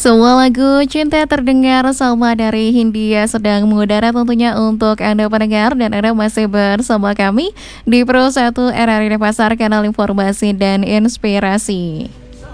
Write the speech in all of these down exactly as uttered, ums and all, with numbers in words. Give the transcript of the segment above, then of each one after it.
Semua lagu cinta terdengar sama dari Hindia sedang mengudara tentunya untuk Anda pendengar, dan Anda masih bersama kami di Pro satu R R I Pasar, kanal informasi dan inspirasi.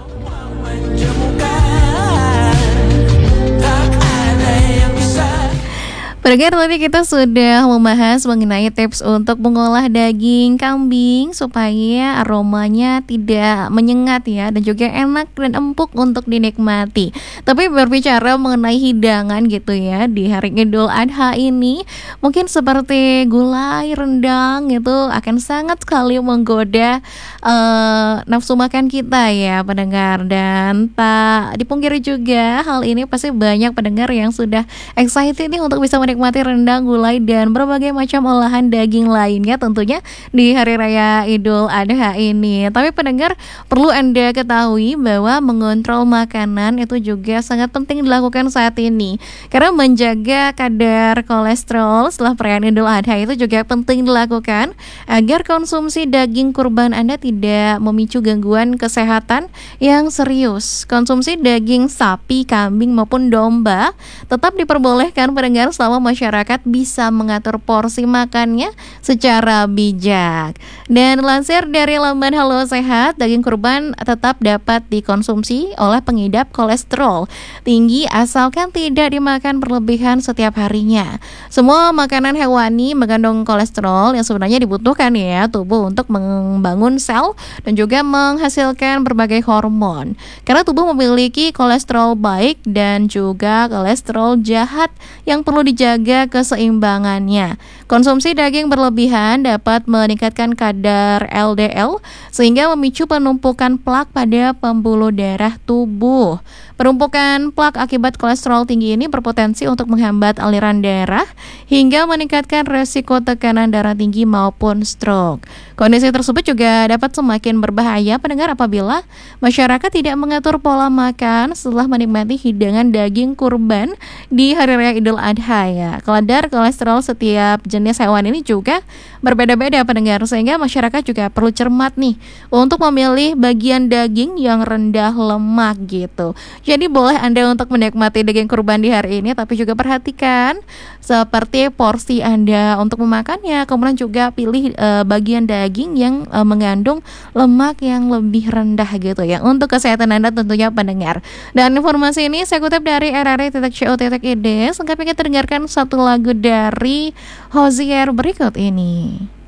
Pendengar, tadi kita sudah membahas mengenai tips untuk mengolah daging kambing supaya aromanya tidak menyengat ya, dan juga enak dan empuk untuk dinikmati. Tapi berbicara mengenai hidangan gitu ya, di hari Idul Adha ini mungkin seperti gulai rendang itu akan sangat sekali menggoda uh, nafsu makan kita ya pendengar. Dan tak dipungkiri juga, hal ini pasti banyak pendengar yang sudah excited nih untuk bisa menikmati rendang, gulai, dan berbagai macam olahan daging lainnya tentunya di Hari Raya Idul Adha ini. Tapi pendengar, perlu Anda ketahui bahwa mengontrol makanan itu juga sangat penting dilakukan saat ini, karena menjaga kadar kolesterol setelah perayaan Idul Adha itu juga penting dilakukan agar konsumsi daging kurban Anda tidak memicu gangguan kesehatan yang serius. Konsumsi daging sapi, kambing maupun domba tetap diperbolehkan pendengar selama masyarakat bisa mengatur porsi makannya secara bijak. Dan lansir dari laman Halo Sehat, daging kurban tetap dapat dikonsumsi oleh pengidap kolesterol tinggi asalkan tidak dimakan berlebihan setiap harinya. Semua makanan hewani mengandung kolesterol yang sebenarnya dibutuhkan ya tubuh untuk membangun sel dan juga menghasilkan berbagai hormon. Karena tubuh memiliki kolesterol baik dan juga kolesterol jahat yang perlu dijaga keseimbangannya. Konsumsi daging berlebihan dapat meningkatkan kadar L D L sehingga memicu penumpukan plak pada pembuluh darah tubuh. Penumpukan plak akibat kolesterol tinggi ini berpotensi untuk menghambat aliran darah hingga meningkatkan resiko tekanan darah tinggi maupun stroke. Kondisi tersebut juga dapat semakin berbahaya pendengar apabila masyarakat tidak mengatur pola makan setelah menikmati hidangan daging kurban di Hari Raya Idul Adha ya. Kadar kolesterol setiap jenis hewan ini juga berbeda-beda pendengar, sehingga masyarakat juga perlu cermat nih untuk memilih bagian daging yang rendah lemak gitu. Jadi boleh Anda untuk menikmati daging kurban di hari ini, tapi juga perhatikan seperti porsi Anda untuk memakannya. Kemudian juga pilih uh, bagian daging yang uh, mengandung lemak yang lebih rendah gitu ya, untuk kesehatan Anda tentunya pendengar. Dan informasi ini saya kutip dari r r i titik co titik i d. Sengkapnya kita dengarkan satu lagu dari Hozier berikut ini.